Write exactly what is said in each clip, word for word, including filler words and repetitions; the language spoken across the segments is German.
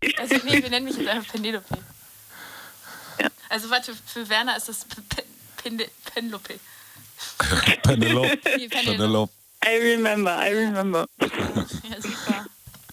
Also nee, wir nennen mich jetzt einfach Penelope. Ja. Also warte, für Werner ist das P- P- Penelope. Penelope. Nee, Penelope. I remember, I remember. Ja, super.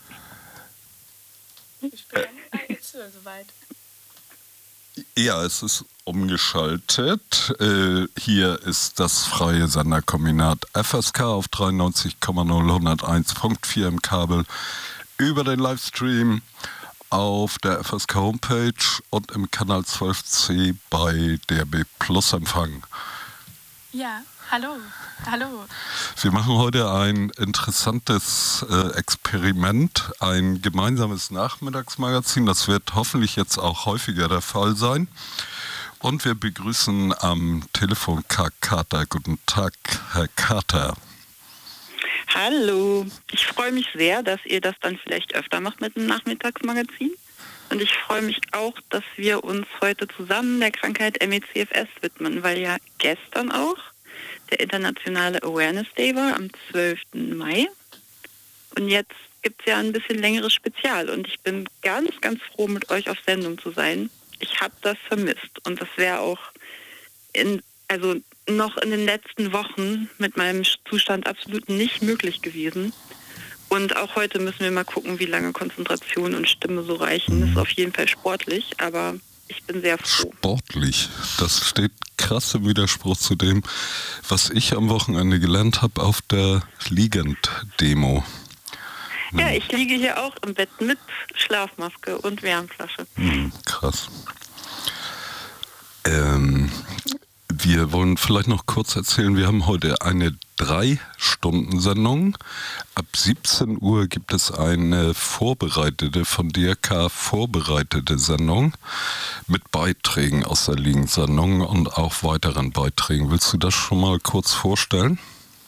Ich bin dann jetzt soweit. Ja, es ist umgeschaltet. Äh, hier ist das freie Senderkombinat F S K auf dreiundneunzig Komma null hunderteins Punkt vier im Kabel, über den Livestream auf der F S K Homepage und im Kanal zwölf C bei D A B Plus Empfang. Ja, hallo, hallo. Wir machen heute ein interessantes äh, Experiment, ein gemeinsames Nachmittagsmagazin. Das wird hoffentlich jetzt auch häufiger der Fall sein. Und wir begrüßen am Telefon Karl Kater. Guten Tag, Herr Kater. Hallo, ich freue mich sehr, dass ihr das dann vielleicht öfter macht mit dem Nachmittagsmagazin. Und ich freue mich auch, dass wir uns heute zusammen der Krankheit M E C F S widmen, weil ja gestern auch der internationale Awareness Day war, am zwölften Mai. Und jetzt gibt es ja ein bisschen längeres Spezial. Und ich bin ganz, ganz froh, mit euch auf Sendung zu sein. Ich habe das vermisst. Und das wäre auch in, also noch in den letzten Wochen mit meinem Zustand absolut nicht möglich gewesen. Und auch heute müssen wir mal gucken, wie lange Konzentration und Stimme so reichen. Das ist auf jeden Fall sportlich, aber ich bin sehr froh. Sportlich, das steht krass im Widerspruch zu dem, was ich am Wochenende gelernt habe auf der Liegend-Demo. Ja, ich liege hier auch im Bett mit Schlafmaske und Wärmflasche. Hm, krass. Ähm, wir wollen vielleicht noch kurz erzählen, wir haben heute eine Drei-Stunden-Sendung. Ab siebzehn Uhr gibt es eine vorbereitete, von D R K vorbereitete Sendung mit Beiträgen aus der Liegend-Sendung und auch weiteren Beiträgen. Willst du das schon mal kurz vorstellen?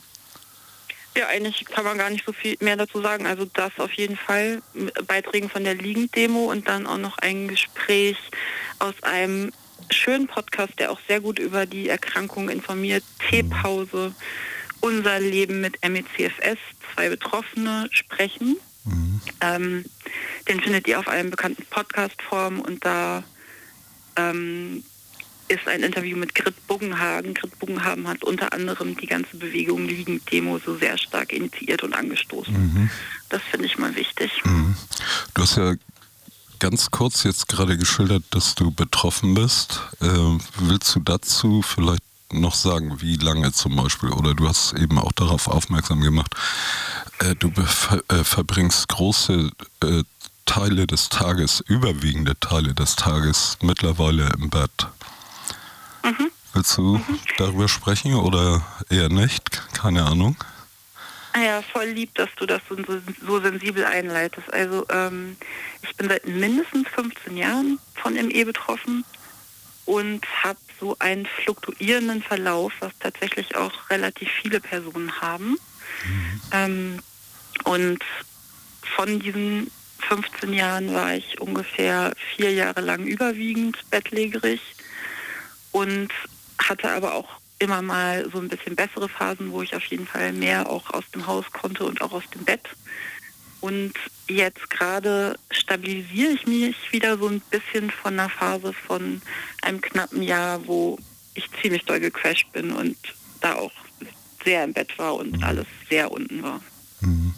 Ja, eigentlich kann man gar nicht so viel mehr dazu sagen. Also das auf jeden Fall, Beiträgen von der Liegend-Demo und dann auch noch ein Gespräch aus einem schönen Podcast, der auch sehr gut über die Erkrankung informiert. Teepause, unser Leben mit M E C F S, zwei Betroffene sprechen. Mhm. Ähm, den findet ihr auf allen bekannten Podcast-Formen und da ähm, ist ein Interview mit Grit Buggenhagen. Grit Buggenhagen hat unter anderem die ganze Bewegung Liegend-Demo so sehr stark initiiert und angestoßen. Mhm. Das finde ich mal wichtig. Mhm. Du hast ja ganz kurz jetzt gerade geschildert, dass du betroffen bist. Äh, willst du dazu vielleicht noch sagen, wie lange zum Beispiel? Oder du hast eben auch darauf aufmerksam gemacht, äh, du ver- äh, verbringst große äh, Teile des Tages, überwiegende Teile des Tages mittlerweile im Bett. Mhm. Willst du mhm. darüber sprechen oder eher nicht? Keine Ahnung. Ja, voll lieb, dass du das so, so sensibel einleitest. Also ähm, ich bin seit mindestens fünfzehn Jahren von M E betroffen und habe so einen fluktuierenden Verlauf, was tatsächlich auch relativ viele Personen haben. Mhm. Ähm, und von diesen fünfzehn Jahren war ich ungefähr vier Jahre lang überwiegend bettlägerig und hatte aber auch immer mal so ein bisschen bessere Phasen, wo ich auf jeden Fall mehr auch aus dem Haus konnte und auch aus dem Bett. Und jetzt gerade stabilisiere ich mich wieder so ein bisschen von einer Phase von einem knappen Jahr, wo ich ziemlich doll gecrasht bin und da auch sehr im Bett war und mhm. alles sehr unten war. Mhm.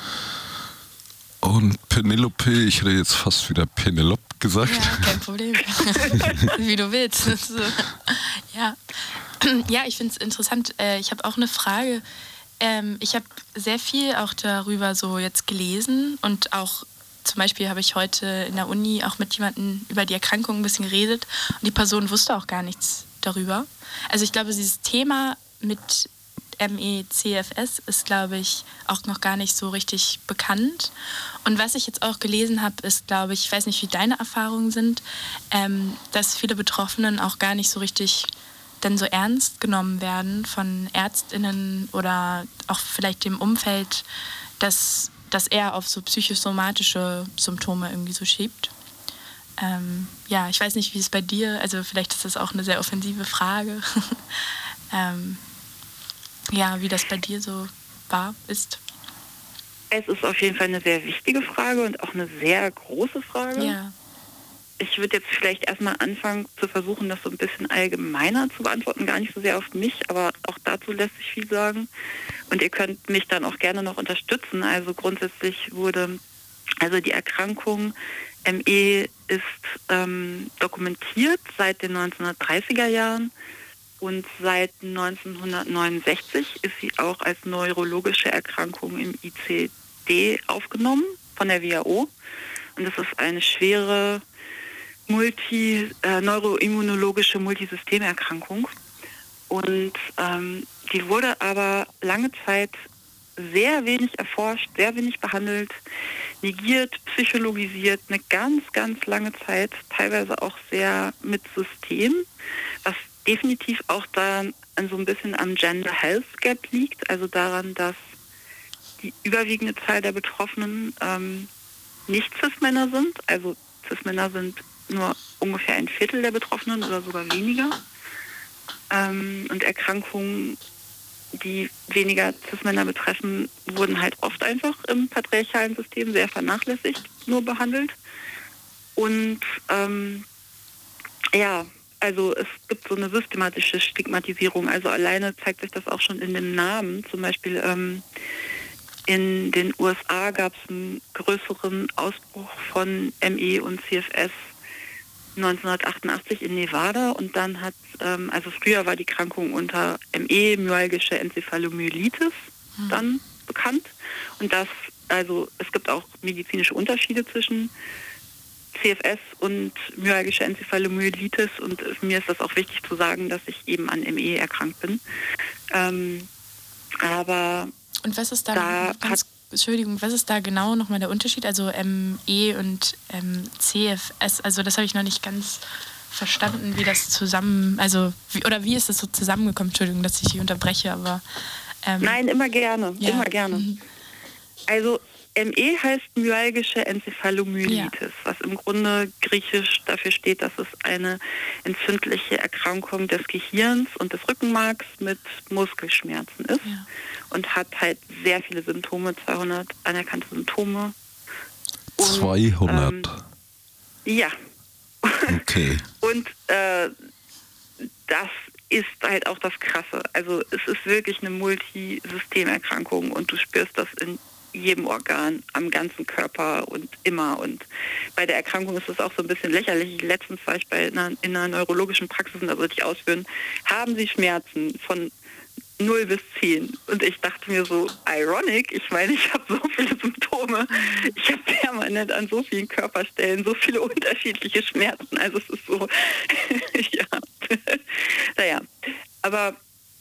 Und Penelope, ich hätte jetzt fast wieder Penelope gesagt. Ja, kein Problem. Wie du willst. So. Ja. Ja, ich finde es interessant. Ich habe auch eine Frage. Ich habe sehr viel auch darüber so jetzt gelesen und auch zum Beispiel habe ich heute in der Uni auch mit jemandem über die Erkrankung ein bisschen geredet und die Person wusste auch gar nichts darüber. Also ich glaube, dieses Thema mit M E C F S ist, glaube ich, auch noch gar nicht so richtig bekannt. Und was ich jetzt auch gelesen habe, ist, glaube ich, ich weiß nicht, wie deine Erfahrungen sind, ähm, dass viele Betroffenen auch gar nicht so richtig dann so ernst genommen werden von ÄrztInnen oder auch vielleicht dem Umfeld, dass das eher auf so psychosomatische Symptome irgendwie so schiebt. Ähm, ja, ich weiß nicht, wie es bei dir, also vielleicht ist das auch eine sehr offensive Frage, ähm, ja, wie das bei dir so war, ist. Es ist auf jeden Fall eine sehr wichtige Frage und auch eine sehr große Frage. Ja. Ich würde jetzt vielleicht erstmal anfangen zu versuchen, das so ein bisschen allgemeiner zu beantworten, gar nicht so sehr auf mich, aber auch dazu lässt sich viel sagen. Und ihr könnt mich dann auch gerne noch unterstützen. Also grundsätzlich wurde, also die Erkrankung M E ist ähm, dokumentiert seit den neunzehnhundertdreißiger Jahren und seit neunzehnhundertneunundsechzig ist sie auch als neurologische Erkrankung im I C D aufgenommen von der W H O. Und das ist eine schwere Multi, äh, neuroimmunologische Multisystemerkrankung. Und ähm, die wurde aber lange Zeit sehr wenig erforscht, sehr wenig behandelt, negiert, psychologisiert, eine ganz, ganz lange Zeit, teilweise auch sehr mit System, was definitiv auch daran so ein bisschen am Gender Health Gap liegt, also daran, dass die überwiegende Zahl der Betroffenen ähm, nicht Cis-Männer sind, also Cis-Männer sind nur ungefähr ein Viertel der Betroffenen oder sogar weniger. Ähm, und Erkrankungen, die weniger Cis-Männer betreffen, wurden halt oft einfach im patriarchalen System sehr vernachlässigt, nur behandelt. Und ähm, ja, also es gibt so eine systematische Stigmatisierung. Also alleine zeigt sich das auch schon in den Namen. Zum Beispiel ähm, in den U S A gab es einen größeren Ausbruch von M E und C F S neunzehnhundertachtundachtzig in Nevada und dann hat, ähm, also früher war die Krankung unter M E, myalgische Enzephalomyelitis, hm. dann bekannt. Und das, also es gibt auch medizinische Unterschiede zwischen C F S und myalgische Enzephalomyelitis und mir ist das auch wichtig zu sagen, dass ich eben an M E erkrankt bin. Ähm, aber und was ist da, da ganz, Entschuldigung, was ist da genau nochmal der Unterschied? Also M E und ähm, C F S, also das habe ich noch nicht ganz verstanden, wie das zusammen, also wie, oder wie ist das so zusammengekommen? Entschuldigung, dass ich dich unterbreche, aber ähm, nein, immer gerne, ja. immer gerne. Mhm. Also M E heißt myalgische Enzephalomyelitis, ja. was im Grunde griechisch dafür steht, dass es eine entzündliche Erkrankung des Gehirns und des Rückenmarks mit Muskelschmerzen ist. Ja. Und hat halt sehr viele Symptome, zweihundert anerkannte Symptome. Und, zweihundert? Ähm, ja. Okay. Und äh, das ist halt auch das Krasse. Also es ist wirklich eine Multisystemerkrankung und du spürst das in jedem Organ, am ganzen Körper und immer. Und bei der Erkrankung ist es auch so ein bisschen lächerlich. Letztens war ich bei einer, in einer neurologischen Praxis und da sollte ich ausführen, haben Sie Schmerzen von null bis zehn. Und ich dachte mir so, ironic, ich meine, ich habe so viele Symptome. Ich habe permanent an so vielen Körperstellen so viele unterschiedliche Schmerzen. Also es ist so, ja. Naja, aber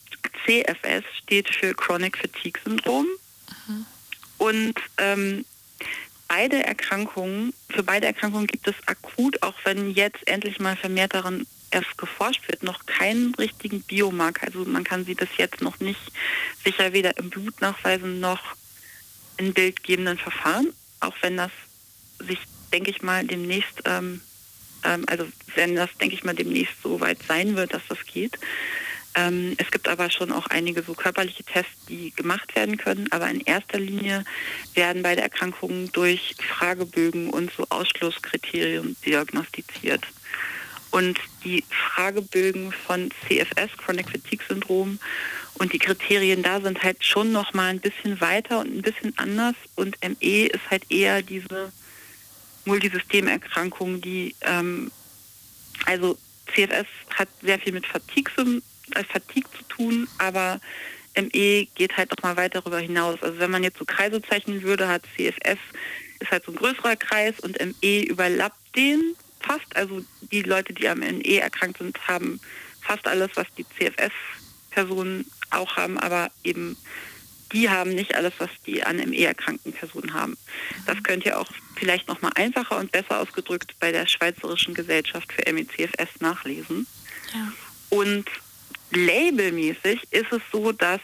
C F S steht für Chronic Fatigue Syndrom. Mhm. Und ähm, beide Erkrankungen, für beide Erkrankungen gibt es akut, auch wenn jetzt endlich mal vermehrt daran erst geforscht wird, noch keinen richtigen Biomarker. Also man kann sie bis jetzt noch nicht sicher weder im Blut nachweisen noch in bildgebenden Verfahren, auch wenn das sich, denke ich mal, demnächst, ähm, ähm, also wenn das, denke ich mal, demnächst so weit sein wird, dass das geht. Ähm, es gibt aber schon auch einige so körperliche Tests, die gemacht werden können, aber in erster Linie werden beide Erkrankungen durch Fragebögen und so Ausschlusskriterien diagnostiziert. Und die Fragebögen von C F S, Chronic Fatigue Syndrom, und die Kriterien da sind halt schon noch mal ein bisschen weiter und ein bisschen anders. Und M E ist halt eher diese Multisystemerkrankung, die, ähm, also C F S hat sehr viel mit Fatigue, äh, Fatigue zu tun, aber M E geht halt noch mal weit darüber hinaus. Also wenn man jetzt so Kreise zeichnen würde, hat C F S ist halt so ein größerer Kreis und M E überlappt den fast. Also die Leute, die am M E erkrankt sind, haben fast alles, was die C F S-Personen auch haben, aber eben die haben nicht alles, was die an M E erkrankten Personen haben. Das könnt ihr auch vielleicht noch mal einfacher und besser ausgedrückt bei der Schweizerischen Gesellschaft für M E C F S nachlesen. Ja. Und labelmäßig ist es so, dass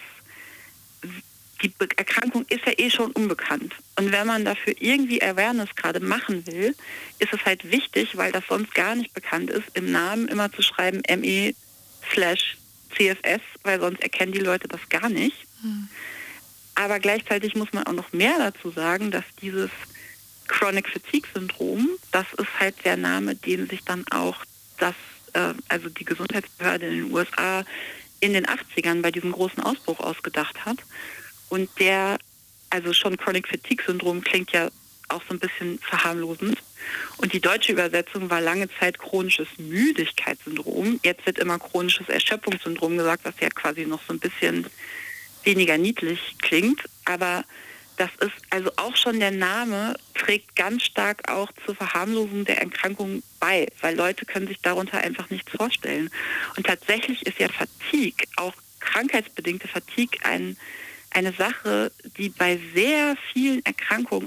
die Erkrankung ist ja eh schon unbekannt. Und wenn man dafür irgendwie Awareness gerade machen will, ist es halt wichtig, weil das sonst gar nicht bekannt ist, im Namen immer zu schreiben M E slash C F S, weil sonst erkennen die Leute das gar nicht. Hm. Aber gleichzeitig muss man auch noch mehr dazu sagen, dass dieses Chronic Fatigue Syndrom, das ist halt der Name, den sich dann auch das, äh, also die Gesundheitsbehörde in den U S A in den achtzigern bei diesem großen Ausbruch ausgedacht hat. Und der, also schon Chronic Fatigue Syndrom klingt ja auch so ein bisschen verharmlosend. Und die deutsche Übersetzung war lange Zeit chronisches Müdigkeitssyndrom. Jetzt wird immer chronisches Erschöpfungssyndrom gesagt, was ja quasi noch so ein bisschen weniger niedlich klingt. Aber das ist also auch schon der Name, trägt ganz stark auch zur Verharmlosung der Erkrankung bei, weil Leute können sich darunter einfach nichts vorstellen. Und tatsächlich ist ja Fatigue, auch krankheitsbedingte Fatigue, ein, eine Sache, die bei sehr vielen Erkrankungen